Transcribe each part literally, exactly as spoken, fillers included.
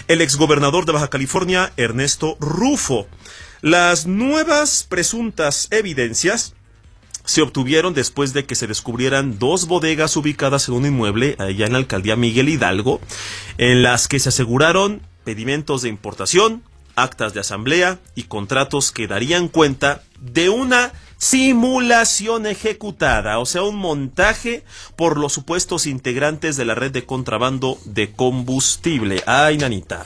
el exgobernador de Baja California, Ernesto Rufo. Las nuevas presuntas evidencias se obtuvieron después de que se descubrieran dos bodegas ubicadas en un inmueble allá en la alcaldía Miguel Hidalgo, en las que se aseguraron pedimentos de importación, actas de asamblea y contratos que darían cuenta de una simulación ejecutada, o sea, un montaje por los supuestos integrantes de la red de contrabando de combustible. ¡Ay, nanita!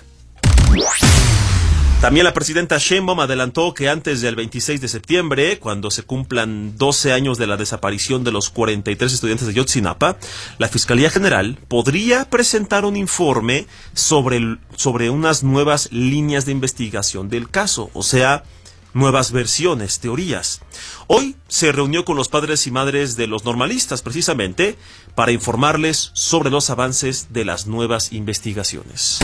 También la presidenta Sheinbaum adelantó que antes del veintiséis de septiembre, cuando se cumplan doce años de la desaparición de los cuarenta y tres estudiantes de Ayotzinapa, la Fiscalía General podría presentar un informe sobre, el, sobre unas nuevas líneas de investigación del caso, o sea, nuevas versiones, teorías. Hoy se reunió con los padres y madres de los normalistas, precisamente, para informarles sobre los avances de las nuevas investigaciones.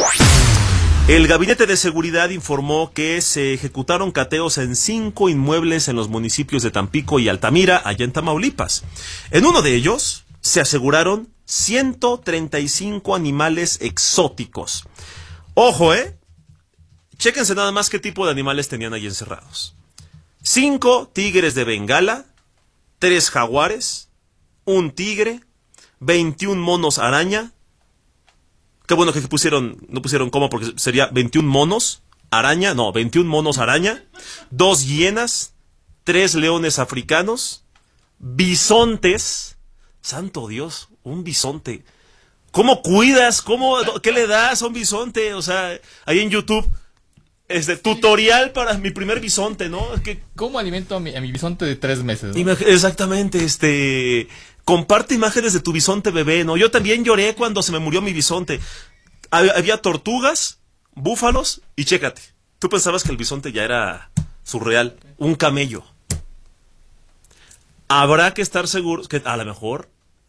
El Gabinete de Seguridad informó que se ejecutaron cateos en cinco inmuebles en los municipios de Tampico y Altamira, allá en Tamaulipas. En uno de ellos se aseguraron ciento treinta y cinco animales exóticos. Ojo, ¿eh? Chéquense nada más qué tipo de animales tenían ahí encerrados. Cinco tigres de Bengala, tres jaguares, un tigre, veintiún monos araña. Qué bueno que pusieron, no pusieron coma porque sería veintiún monos araña, no, veintiún monos araña, dos hienas, tres leones africanos, bisontes. Santo Dios, un bisonte. ¿Cómo cuidas? ¿Cómo, qué le das a un bisonte? O sea, ahí en YouTube, este tutorial para mi primer bisonte, ¿no? ¿Qué? ¿Cómo alimento a mi, a mi bisonte de tres meses, ¿no? Exactamente, este... Comparte imágenes de tu bisonte bebé, ¿no? Yo también lloré cuando se me murió mi bisonte. Había tortugas, búfalos y chécate. Tú pensabas que el bisonte ya era surreal. Un camello. Habrá que estar seguros que a lo mejor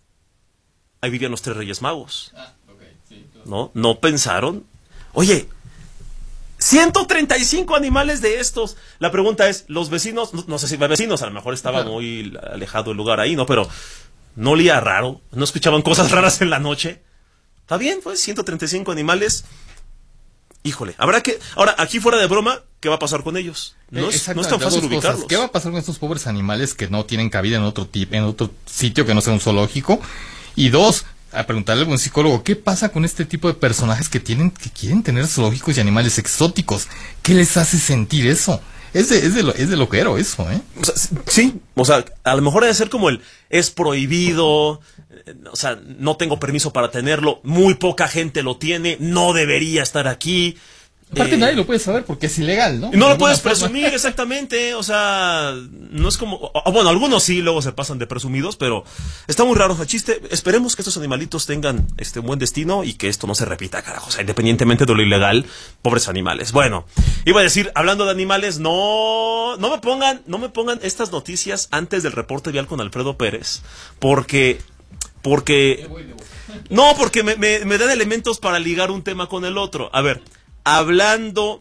ahí vivían los tres Reyes Magos. Ah, okay, sí, claro. ¿No? ¿No pensaron? Oye, ciento treinta y cinco animales de estos. La pregunta es, los vecinos, no, no sé si vecinos, a lo mejor estaba claro. muy alejado el lugar ahí, ¿no? Pero no olía raro, no escuchaban cosas raras en la noche. Está bien, pues, ciento treinta y cinco animales. Híjole, habrá que... Ahora, aquí fuera de broma, ¿qué va a pasar con ellos? No, es, no es tan fácil ubicarlos. Cosas. ¿Qué va a pasar con estos pobres animales que no tienen cabida en otro tipo, en otro sitio que no sea un zoológico? Y dos, a preguntarle a un psicólogo, ¿qué pasa con este tipo de personajes que tienen, que quieren tener zoológicos y animales exóticos? ¿Qué les hace sentir eso? Es de, es de, lo, es de loquero eso, ¿eh? O sea, sí, o sea, a lo mejor debe ser como el, es prohibido, o sea, no tengo permiso para tenerlo, muy poca gente lo tiene, no debería estar aquí. Aparte eh, nadie lo puede saber porque es ilegal, ¿no? No lo puedes presumir, exactamente, o sea, no es como... O, bueno, algunos sí, luego se pasan de presumidos, pero está muy raro el chiste. Esperemos que estos animalitos tengan este un buen destino y que esto no se repita, carajo. O sea, independientemente de lo ilegal, pobres animales. Bueno, iba a decir, hablando de animales, no, no me pongan, no me pongan estas noticias antes del reporte vial con Alfredo Pérez, porque... Porque... No, porque me, me, me dan elementos para ligar un tema con el otro. A ver... Hablando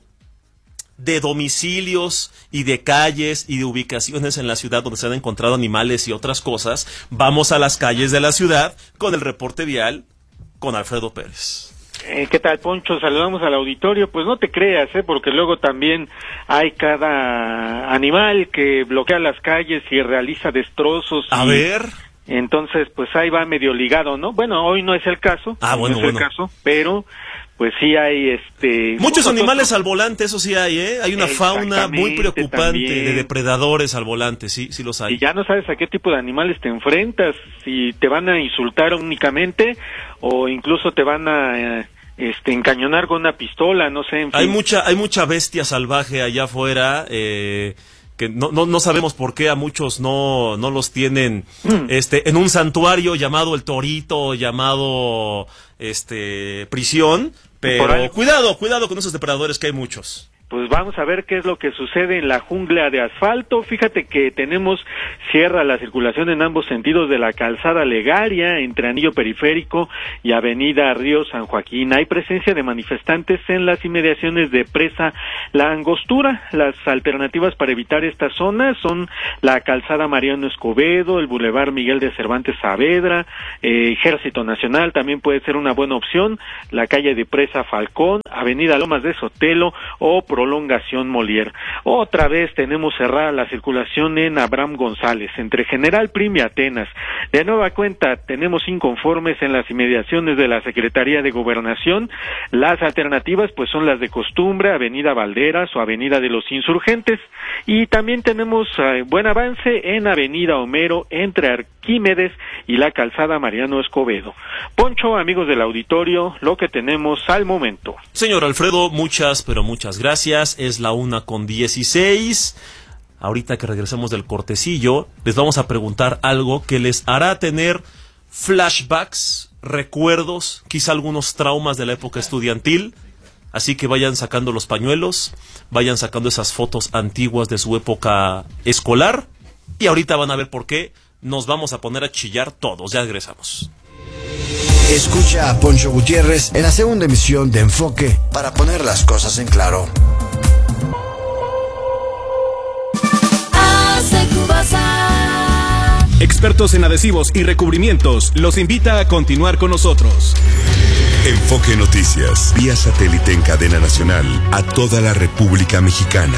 de domicilios y de calles y de ubicaciones en la ciudad donde se han encontrado animales y otras cosas, vamos a las calles de la ciudad con el reporte vial con Alfredo Pérez. Eh, ¿Qué tal, Poncho? Saludamos al auditorio. Pues no te creas, ¿eh? Porque luego también hay cada animal que bloquea las calles y realiza destrozos. A y... ver... Entonces, pues ahí va medio ligado, ¿no? Bueno, hoy no es el caso. Ah, bueno, no es bueno. el caso, pero... Pues sí hay este... Muchos animales otros... al volante, eso sí hay, ¿eh? Hay una fauna muy preocupante también. de depredadores al volante, sí, sí los hay. Y ya no sabes a qué tipo de animales te enfrentas, si te van a insultar únicamente o incluso te van a eh, este encañonar con una pistola, no sé, en fin. Hay mucha, hay mucha bestia salvaje allá afuera, eh... que no, no, no sabemos por qué a muchos no, no los tienen mm. este, en un santuario llamado el Torito, llamado este prisión, pero cuidado, cuidado con esos depredadores que hay muchos. pues vamos a ver qué es lo que sucede en la jungla de asfalto. Fíjate que tenemos cierra la circulación en ambos sentidos de la calzada Legaria entre Anillo Periférico y Avenida Río San Joaquín. Hay presencia de manifestantes en las inmediaciones de Presa La Angostura. Las alternativas para evitar esta zona son la calzada Mariano Escobedo, el bulevar Miguel de Cervantes Saavedra, eh, Ejército Nacional también puede ser una buena opción, la calle de Presa Falcón, Avenida Lomas de Sotelo o Prolongación Molière. Otra vez tenemos cerrada la circulación en Abraham González, entre General Prim y Atenas. De nueva cuenta, tenemos inconformes en las inmediaciones de la Secretaría de Gobernación. Las alternativas pues son las de costumbre, Avenida Valderas o Avenida de los Insurgentes. Y también tenemos eh, buen avance en Avenida Homero, entre Arquímedes y la calzada Mariano Escobedo. Poncho, amigos del auditorio, lo que tenemos al momento. Señor Alfredo, muchas, pero muchas gracias. Es la una con dieciséis. Ahorita que regresemos del cortecillo, les vamos a preguntar algo que les hará tener flashbacks, recuerdos, quizá algunos traumas de la época estudiantil. Así que vayan sacando los pañuelos, vayan sacando esas fotos antiguas de su época escolar. Y ahorita van a ver por qué nos vamos a poner a chillar todos. Ya regresamos. Escucha a Poncho Gutiérrez en la segunda emisión de Enfoque para poner las cosas en claro. Expertos en adhesivos y recubrimientos los invita a continuar con nosotros. Enfoque Noticias, vía satélite en cadena nacional a toda la República Mexicana.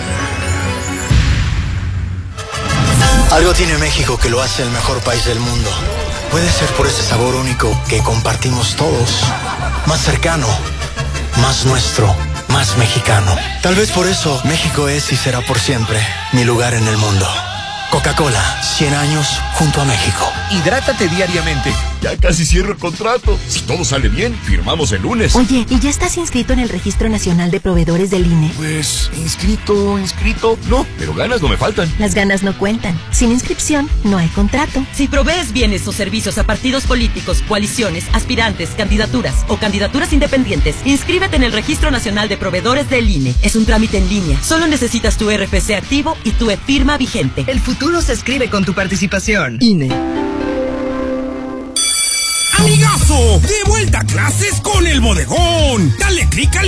Algo tiene México que lo hace el mejor país del mundo. Puede ser por ese sabor único que compartimos todos. Más cercano, más nuestro, más mexicano. Tal vez por eso México es y será por siempre mi lugar en el mundo. Coca-Cola, cien años junto a México. Hidrátate diariamente. Ya casi cierro el contrato. Si todo sale bien, firmamos el lunes. Oye, ¿y ya estás inscrito en el Registro Nacional de Proveedores del I N E? Pues, inscrito, inscrito. No, pero ganas no me faltan. Las ganas no cuentan. Sin inscripción, no hay contrato. Si provees bienes o servicios a partidos políticos, coaliciones, aspirantes, candidaturas o candidaturas independientes, inscríbete en el Registro Nacional de Proveedores del I N E. Es un trámite en línea. Solo necesitas tu R F C activo y tu e-firma vigente. El futuro se escribe con tu participación. I N E. Amigazo, de vuelta a clases con el bodegón. Dale clic al